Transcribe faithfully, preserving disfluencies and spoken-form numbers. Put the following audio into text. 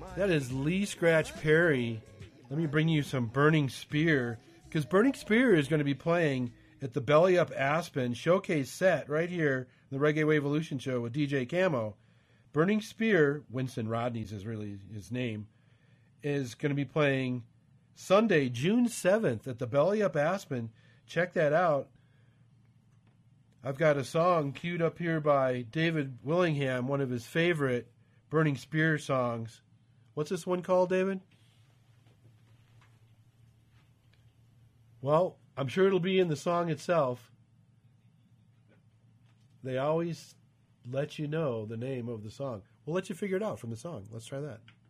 That is Lee Scratch Perry. Let me bring you some Burning Spear, because Burning Spear is going to be playing at the Belly Up Aspen showcase set right here, the Reggae Waveolution show with D J Camo. Burning Spear, Winston Rodney's is really his name, is going to be playing Sunday, June seventh at the Belly Up Aspen. Check that out. I've got a song queued up here by David Willingham, one of his favorite Burning Spear songs. What's this one called, David? Well, I'm sure it'll be in the song itself. They always let you know the name of the song. We'll let you figure it out from the song. Let's try that.